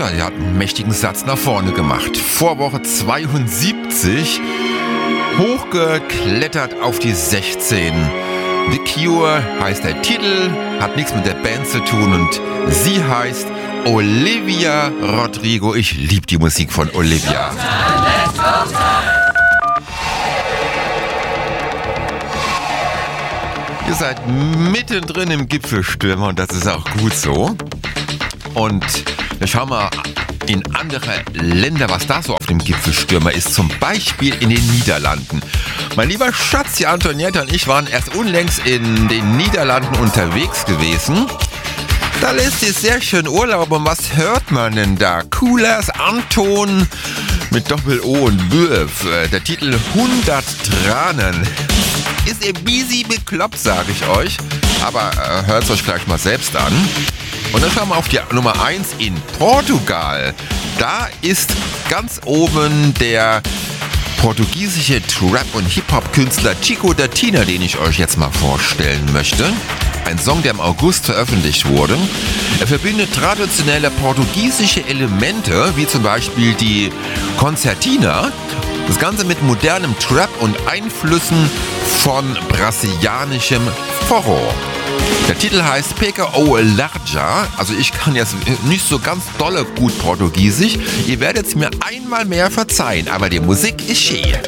Ja, die hat einen mächtigen Satz nach vorne gemacht. Vorwoche 72, hochgeklettert auf die 16. The Cure heißt der Titel, hat nichts mit der Band zu tun und sie heißt Olivia Rodrigo. Ich liebe die Musik von Olivia. Ihr seid mittendrin im Gipfelstürmer und das ist auch gut so. Und wir schauen mal in andere Länder, was da so auf dem Gipfelstürmer ist. Zum Beispiel in den Niederlanden. Mein lieber Schatz, die Antonietta und ich waren erst unlängst in den Niederlanden unterwegs gewesen. Da lässt sich sehr schön Urlaub. Und was hört man denn da? Coolers Anton mit Doppel-O und Würf. Der Titel 100 Tranen. Ist ein busy bekloppt, sage ich euch. Aber hört es euch gleich mal selbst an. Und dann schauen wir auf die Nummer 1 in Portugal. Da ist ganz oben der portugiesische Trap- und Hip-Hop-Künstler Chico da Tina, den ich euch jetzt mal vorstellen möchte. Ein Song, der im August veröffentlicht wurde. Er verbindet traditionelle portugiesische Elemente, wie zum Beispiel die Concertina. Das Ganze mit modernem Trap und Einflüssen von brasilianischem Forró. Der Titel heißt PKO Larga, also ich kann jetzt nicht so ganz dolle gut Portugiesisch. Ihr werdet es mir einmal mehr verzeihen, aber die Musik ist schön.